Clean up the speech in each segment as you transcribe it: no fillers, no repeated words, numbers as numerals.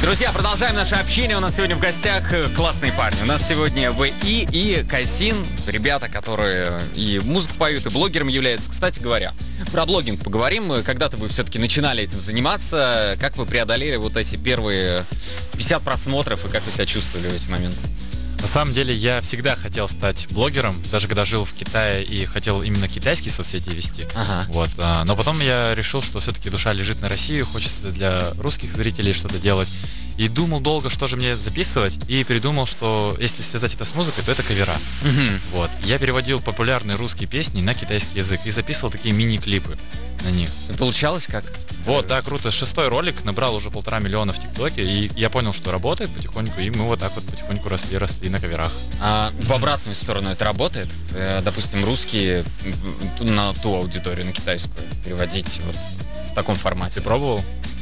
Друзья, продолжаем наше общение. У нас сегодня в гостях классные парни. У нас сегодня ВИ и Кайсин. Ребята, которые и музыку поют, и блогерами являются. Кстати говоря, про блогинг поговорим. Когда-то вы все-таки начинали этим заниматься. Как вы преодолели вот эти первые 50 просмотров, и как вы себя чувствовали в эти моменты? На самом деле я всегда хотел стать блогером, даже когда жил в Китае и хотел именно китайские соцсети вести. Ага. Вот. Но потом я решил, что все-таки душа лежит на Россию, хочется для русских зрителей что-то делать. И думал долго, что же мне записывать, и придумал, что если связать это с музыкой, то это кавера. Вот. Я переводил популярные русские песни на китайский язык и записывал такие мини-клипы на них. И получалось как? Вот, да, круто. 6-й ролик набрал уже 1,5 миллиона в ТикТоке, и я понял, что работает потихоньку, и мы вот так вот потихоньку росли на каверах. А в обратную сторону это работает? Допустим, русские на ту аудиторию, на китайскую, переводить вот в таком формате. Ты пробовал?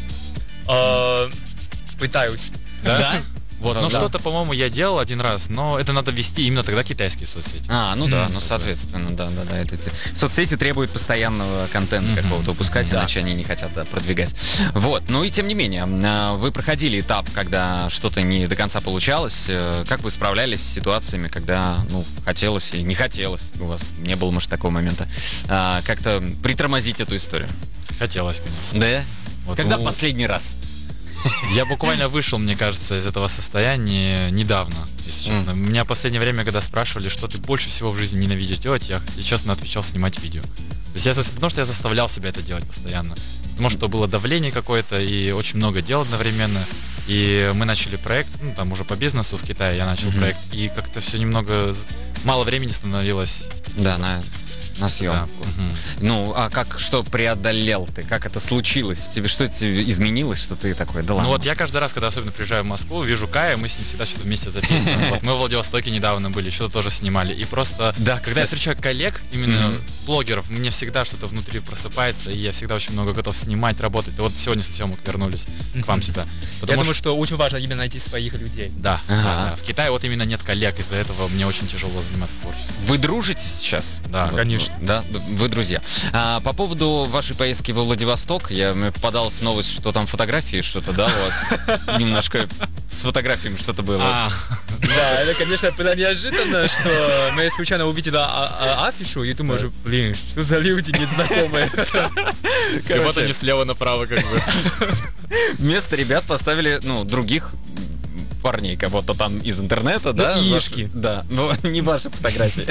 Пытаюсь. Да? Вот, Ну но да. что-то, по-моему, я делал один раз, но это надо ввести именно тогда китайские соцсети. Ну да, ну соответственно, да. Соцсети требуют постоянного контента какого-то выпускать, Да. иначе они не хотят продвигать. Вот, ну и тем не менее, вы проходили этап, когда что-то не до конца получалось. Как вы справлялись с ситуациями, когда, хотелось и не хотелось? У вас не было, может, такого момента. Как-то притормозить эту историю. Хотелось, конечно. Да? Вот, Когда ну, последний раз? Я буквально вышел, мне кажется, из этого состояния недавно, если честно. Меня в последнее время, когда спрашивали, что ты больше всего в жизни ненавидишь делать, я честно отвечал: снимать видео. То есть потому что я заставлял себя это делать постоянно. Потому что было давление какое-то и очень много дел одновременно. И мы начали проект, там уже по бизнесу в Китае я начал проект, и как-то все немного мало времени становилось. Да, на съемку. Ну, а что преодолел ты? Как это случилось? Что тебе изменилось, что ты такой, да ладно? Ну вот я каждый раз, когда особенно приезжаю в Москву, вижу Кая, мы с ним всегда что-то вместе записываем. Вот мы в Владивостоке недавно были, что-то тоже снимали. И просто, Да, когда я кстати. встречаю коллег, именно блогеров, мне всегда что-то внутри просыпается, и я всегда очень много готов снимать, работать. И вот сегодня со съемок вернулись к вам сюда. Я думаю, что очень важно именно найти своих людей. Да, Ага. да. В Китае вот именно нет коллег, из-за этого мне очень тяжело заниматься творчеством. Вы дружите сейчас? Да, конечно. Да, вы друзья. По поводу вашей поездки во Владивосток, мне попадалась новость, что там фотографии что-то, да, у вас немножко с фотографиями что-то было. Да, это, конечно, было неожиданно, что мы случайно увидели афишу и думаю, блин, что за люди незнакомые. И вот они слева направо как бы. Вместо ребят поставили, других парней, кого-то там из интернета, да? яишки. Да, но не ваши фотографии.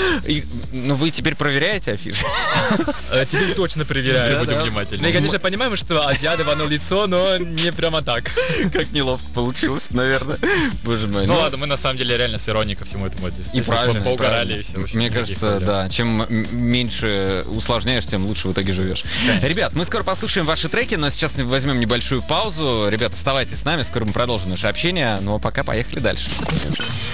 Вы теперь проверяете афиши? Теперь точно проверяю. Будем Мы, внимательны. конечно, понимаем, что азиаты в одно лицо, но не прямо так. Как неловко получилось, наверное. Боже мой. Ну ладно, мы на самом деле реально с иронией ко всему этому отнеслись. И правильно. Поугорали и правильно. все. Мне кажется, да. Чем меньше усложняешь, тем лучше в итоге живешь. Ребят, мы скоро послушаем ваши треки, но сейчас возьмем небольшую паузу. Ребята, оставайтесь с нами, скоро мы продолжим наше общение. Ну а пока поехали дальше.